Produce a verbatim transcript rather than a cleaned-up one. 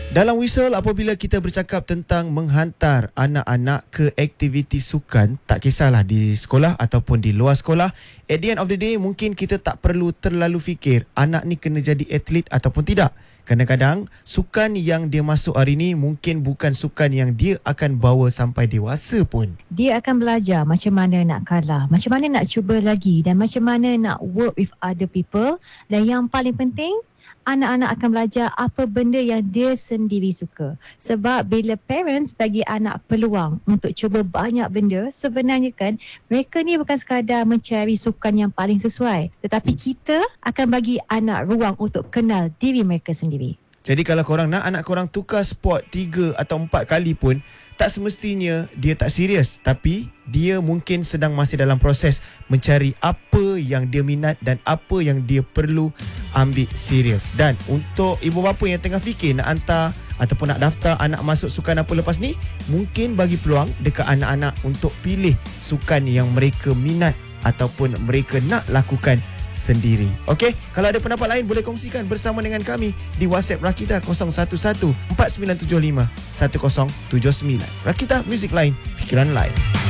Dalam Whistle, apabila kita bercakap tentang menghantar anak-anak ke aktiviti sukan, tak kisahlah di sekolah ataupun di luar sekolah, at the end of the day, mungkin kita tak perlu terlalu fikir anak ni kena jadi atlet ataupun tidak. Kadang-kadang, sukan yang dia masuk hari ni mungkin bukan sukan yang dia akan bawa sampai dewasa pun. Dia akan belajar macam mana nak kalah, macam mana nak cuba lagi dan macam mana nak work with other people. Dan yang paling penting, anak-anak akan belajar apa benda yang dia sendiri suka. Sebab bila parents bagi anak peluang untuk cuba banyak benda, sebenarnya kan mereka ni bukan sekadar mencari sukan yang paling sesuai, tetapi kita akan bagi anak ruang untuk kenal diri mereka sendiri. Jadi kalau korang nak anak korang tukar sport tiga atau empat kali pun, tak semestinya dia tak serius, tapi dia mungkin sedang masih dalam proses mencari apa yang dia minat dan apa yang dia perlu ambil serius. Dan untuk ibu bapa yang tengah fikir nak hantar ataupun nak daftar anak masuk sukan apa lepas ni, mungkin bagi peluang dekat anak-anak untuk pilih sukan yang mereka minat ataupun mereka nak lakukan sendiri. Okey, kalau ada pendapat lain boleh kongsikan bersama dengan kami di WhatsApp Rakita kosong satu satu empat sembilan tujuh lima satu kosong tujuh sembilan. Rakita, muzik lain, fikiran lain.